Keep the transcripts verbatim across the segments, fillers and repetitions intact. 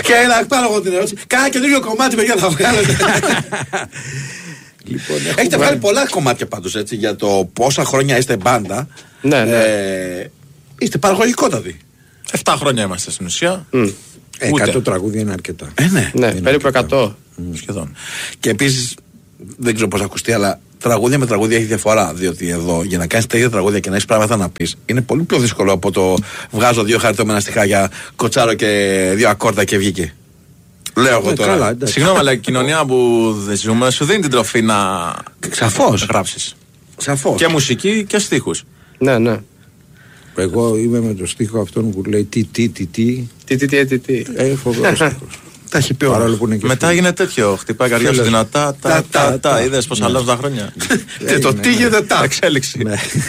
Και να πάρω εγώ την ερώτηση. Κάνα καινούριο κομμάτι, παιδιά, θα βγάλετε. Λοιπόν, έχετε βγάλει πολλά κομμάτια πάντως έτσι για το πόσα χρόνια είστε μπάντα. Ναι, ναι. Ε, είστε παραγωγικότατοι. Εφτά χρόνια είμαστε στην ουσία. Mm. εκατό τραγούδια είναι αρκετά. Ε, ναι, ναι είναι περίπου αρκετά. εκατό. Mm. Σχεδόν. Και επίσης, δεν ξέρω πώς θα ακουστεί, αλλά τραγούδια με τραγούδια έχει διαφορά. Διότι εδώ για να κάνεις τέτοια τραγούδια και να έχεις πράγματα να πεις είναι πολύ πιο δύσκολο από το βγάζω δύο χαριτωμένα στιχάκια, κοτσάρω και δύο ακόρτα και βγήκε. Λέω εγώ τώρα. Καλά, συγγνώμη, αλλά η κοινωνία που δεν ζούμε σου δίνει την τροφή να Σαφώς. γράψεις. Σαφώς. Και μουσική και στίχους. Ναι, ναι. Εγώ είμαι με το στίχο αυτόν που λέει τι, τι, τι, τι. Τι, τι, τι, τι, τι. Ε, φοβερό στίχος. Τα έχει πει Παρόλο που είναι και μετά γίνεται τέτοιο. Χτυπάει καρδιά σου δυνατά. Τα, τα, τα. Είδες πως αλλάζουν τα χρόνια. Και το τι γίνεται τα. Εξέλιξη.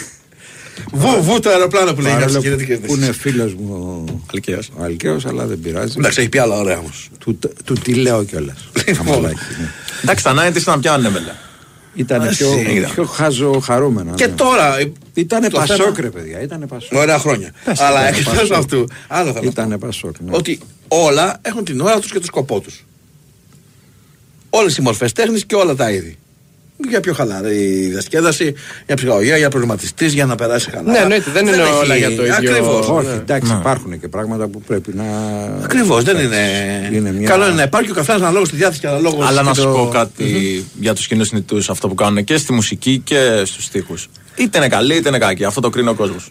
Βου, βου το αεροπλάνο που λέει. Που είναι φίλος μου ο Αλκαίος, αλλά δεν πειράζει. Εντάξει, έχει πει άλλα ωραία όμως. Του τι λέω κιόλας. Εντάξει, τα ενενήντα ήταν πιο ανέμελα. Ήταν πιο χάζο χαρούμενα. Και τώρα. Ήτανε Πασόκ, ρε παιδιά. Ήτανε Πασόκ. Ωραία χρόνια. Αλλά εκτός αυτού. Άλλο θα Ήτανε Πασόκ. Ότι όλα έχουν την ώρα τους και τον σκοπό τους. Όλες οι μορφές τέχνης και όλα τα είδη. Για πιο χαλαρή διασκέδαση, για ψυχολογία, για προβληματιστής, για να περάσει καλά. Ναι, εννοείται, δεν είναι όλα για το ίδιο. Ακριβώς. Όχι, εντάξει, υπάρχουν και πράγματα που πρέπει να. Ακριβώς, δεν είναι. Καλό είναι να υπάρχει ο καθένας αναλόγως στη διάθεση και αναλόγως. Αλλά να σου πω κάτι για τους κοινούς νητούς, αυτό που κάνουν και στη μουσική και στους στίχους. Είτε είναι καλή είτε είναι κακή, αυτό το κρίνει ο κόσμος.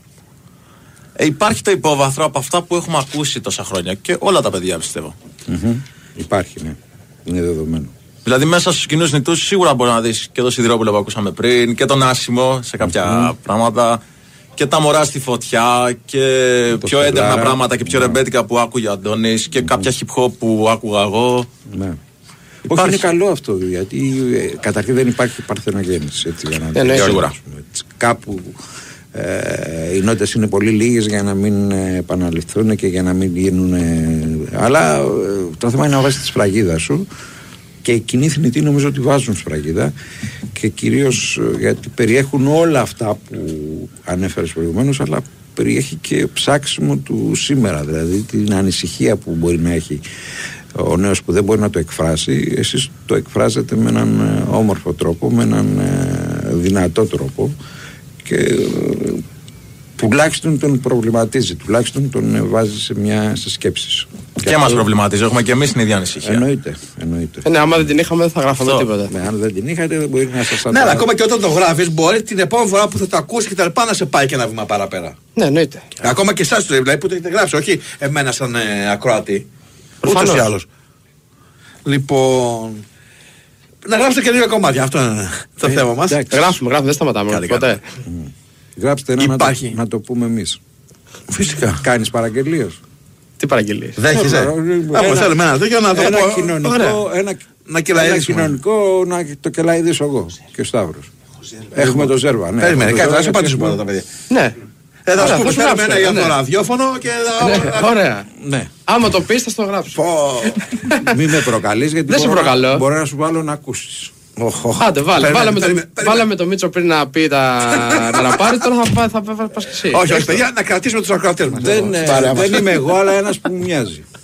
Ε, υπάρχει το υπόβαθρο από αυτά που έχουμε ακούσει τόσα χρόνια και όλα τα παιδιά πιστεύω. Υπάρχει, ναι. Είναι δεδομένο. Δηλαδή μέσα στους κοινούς νητούς σίγουρα μπορεί να δεις και το Σιδηρόπουλο που ακούσαμε πριν και τον Άσιμο σε κάποια mm. πράγματα και τα μωρά στη φωτιά και το πιο έντενα πράγματα και πιο yeah. ρεμπέτικα που άκουγε ο Αντώνης και mm. κάποια hip hop που άκουγα εγώ. Ναι. Όχι, είναι καλό αυτό γιατί ε, καταρχήν δεν υπάρχει παρθενογέννηση. Έτσι, για να yeah, ναι, σίγουρα. Κάπου ε, οι νότες είναι πολύ λίγες για να μην ε, επαναληφθούν και για να μην γίνουν. Ε, αλλά ε, το θέμα είναι να βάζεις τη σφραγίδα σου. Και οι κοινοί θνητοί νομίζω ότι βάζουν σφραγίδα και κυρίως γιατί περιέχουν όλα αυτά που ανέφερες προηγουμένως, αλλά περιέχει και ψάξιμο του σήμερα, δηλαδή την ανησυχία που μπορεί να έχει ο νέος που δεν μπορεί να το εκφράσει. Εσείς το εκφράζετε με έναν όμορφο τρόπο, με έναν δυνατό τρόπο και τουλάχιστον τον προβληματίζει, τουλάχιστον τον βάζει σε μια σε σκέψεις. Και, και μας προβληματίζει, έχουμε και εμείς την ίδια ανησυχία. Εννοείται, εννοείται. Ε, ναι, άμα δεν την είχαμε δεν θα γράφαμε so. τίποτα. Ναι, αν δεν την είχατε δεν μπορεί να σας ναι, αλλά ακόμα και όταν το γράφεις μπορεί την επόμενη φορά που θα το ακούσει και τα λοιπά να σε πάει και ένα βήμα παραπέρα. Ναι, εννοείται. Ακόμα και εσάς δηλαδή που το έχετε γράψει, όχι εμένα σαν ε, ακροατή. Ούτως ή άλλως. Λοιπόν... Να γράψετε καινούργια κομμάτια, αυτό είναι το ε, θέμα μας. Γράψουμε, γράψουμε, δεν σταματάμε ποτέ. Γράψτε ένα να το, να το πούμε εμείς. Φυσικά. Κάνεις παραγγελίες. Τι παραγγελίες. Δέχεις, ε. Από θέλουμε ένα τέτοιο να το ένα πω. Κοινωνικό, ένα, να ένα κοινωνικό να το κελαίδισω εγώ και ο Σταύρος. Έχουμε το Ζέρβα. Ναι, περιμένε, κάτι θα σου απαντήσουμε όλα τα παιδιά. Ναι. Ε, θα σου πούμε, θέλουμε ένα για το ραδιόφωνο και θα... Ωραία. Ναι. Άμα το πεις θα στο γράψω. Μη με προκαλείς γιατί δεν σε προκαλώ. Μπορεί να σου βάλω να ακούσεις. Άντε, βάλε. Βάλαμε το Μίτσο πριν να πει να πάρει, τώρα θα πας και εσύ. Όχι, όχι, παιδιά, να κρατήσουμε τους ακροατές μας. Δεν είμαι εγώ, αλλά ένας που μου μοιάζει.